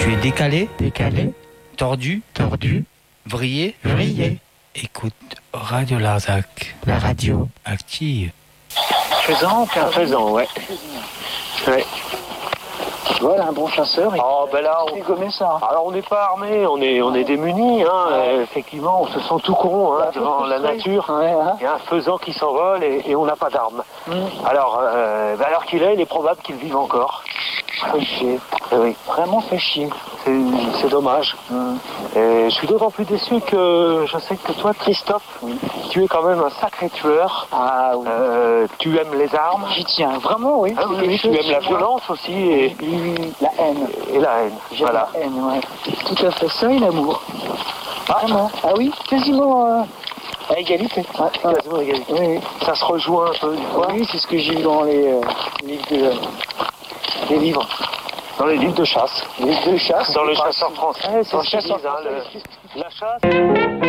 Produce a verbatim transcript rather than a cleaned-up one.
Tu es décalé, décalé, tordu, tordu, vrillé, vrillé. Écoute Radio Larzac. La radio. Active. Faisant, Un faisan, ouais. Ouais. voilà un bon chasseur. Et Oh, ben là, il on... gommait ça. Alors on n'est pas armé, on est, on est démunis, hein. Euh, effectivement, on se sent tout con hein, devant la nature. Ouais, hein. Il y a un faisan qui s'envole et, et on n'a pas d'armes. Mm. Alors, euh, ben alors qu'il est, il est probable qu'il vive encore. Fait chier. Eh oui, Vraiment fait chier. c'est, c'est dommage. Mm. Et je suis d'autant plus déçu que je sais que toi, Christophe, tu es quand même un sacré tueur. Ah oui. Euh, tu aimes les armes. J'y tiens, vraiment, oui. Ah oui, oui, tu aimes la violence aussi et, Oui, oui, la haine. et la haine. J'aime Voilà. la haine, ouais. Tout à fait ça et l'amour. Vraiment. Ah oui, quasiment euh, à égalité. Ouais, ouais. Quasiment égalité. Oui, oui. Ça se rejoint un peu du coup. Oui, c'est ce que j'ai vu dans les euh, livres de, les livres. Dans les livres de chasse. Les livres de chasse. Dans le chasseur français, c'est Dans ce qu'ils le chasseur disent, hein, français. le- la chasse.